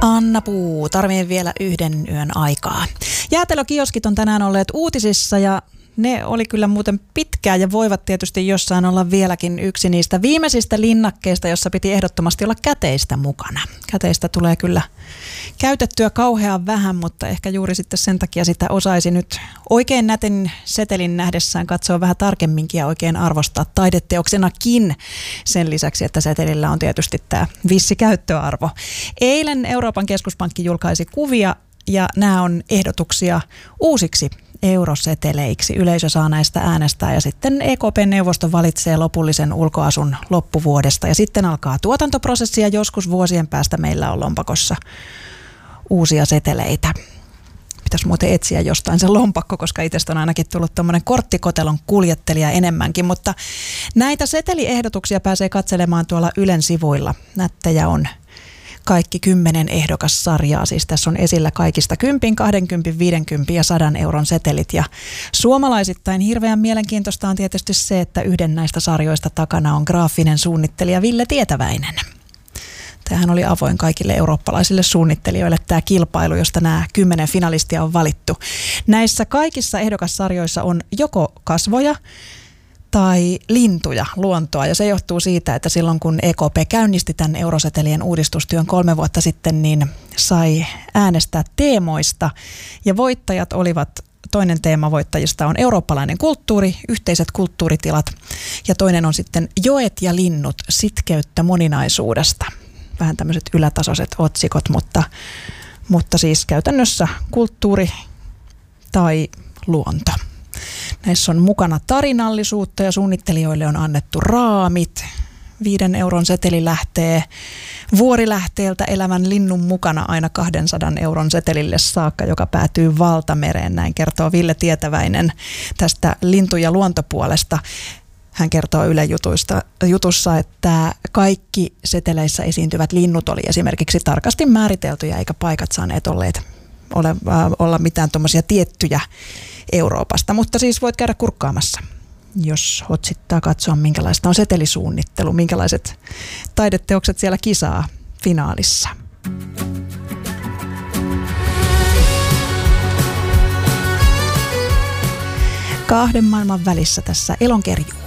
Anna Puu, tarvii vielä yhden yön aikaa. Jäätelökioskit on tänään olleet uutisissa ja ne oli kyllä muuten pitkään ja voivat tietysti jossain olla vieläkin yksi niistä viimeisistä linnakkeista, jossa piti ehdottomasti olla käteistä mukana. Käteistä tulee kyllä käytettyä kauhean vähän, mutta ehkä juuri sitten sen takia sitä osaisi nyt oikein nätin setelin nähdessään katsoa vähän tarkemminkin ja oikein arvostaa taideteoksenakin sen lisäksi, että setelillä on tietysti tämä vissi käyttöarvo. Eilen Euroopan keskuspankki julkaisi kuvia ja nämä on ehdotuksia uusiksi euroseteleiksi. Yleisö saa näistä äänestää ja sitten EKP-neuvosto valitsee lopullisen ulkoasun loppuvuodesta ja sitten alkaa tuotantoprosessi ja joskus vuosien päästä meillä on lompakossa uusia seteleitä. Pitäisi muuten etsiä jostain se lompakko, koska itsestä on ainakin tullut tuommoinen korttikotelon kuljettelija enemmänkin, mutta näitä seteliehdotuksia pääsee katselemaan tuolla Ylen sivuilla. Nättejä on kaikki 10 ehdokassarjaa, siis tässä on esillä kaikista 10, 20, 50 ja 100 euron setelit. Ja suomalaisittain hirveän mielenkiintoista on tietysti se, että yhden näistä sarjoista takana on graafinen suunnittelija Ville Tietäväinen. Tämähän oli avoin kaikille eurooppalaisille suunnittelijoille tämä kilpailu, josta nämä 10 finalistia on valittu. Näissä kaikissa ehdokassarjoissa on joko kasvoja tai lintuja, luontoa, ja se johtuu siitä, että silloin kun EKP käynnisti tämän eurosetelien uudistustyön 3 vuotta sitten, niin sai äänestää teemoista, ja voittajat olivat, toinen teema voittajista on eurooppalainen kulttuuri, yhteiset kulttuuritilat, ja toinen on sitten joet ja linnut, sitkeyttä moninaisuudesta. Vähän tämmöiset ylätasoiset otsikot, mutta siis käytännössä kulttuuri tai luonto. Näissä on mukana tarinallisuutta ja suunnittelijoille on annettu raamit. 5 euron seteli lähtee vuorilähteeltä elävän linnun mukana aina 200 euron setelille saakka, joka päätyy valtamereen. Näin kertoo Ville Tietäväinen tästä lintu- ja luontopuolesta. Hän kertoo Yle jutussa, että kaikki seteleissä esiintyvät linnut oli esimerkiksi tarkasti määriteltyjä, eikä paikat saaneet olla mitään tuommoisia tiettyjä Euroopasta. Mutta siis voit käydä kurkkaamassa, jos hotsittaa katsoa, minkälaista on setelisuunnittelu, minkälaiset taideteokset siellä kisaa finaalissa. Kahden maailman välissä tässä elonkerjuu.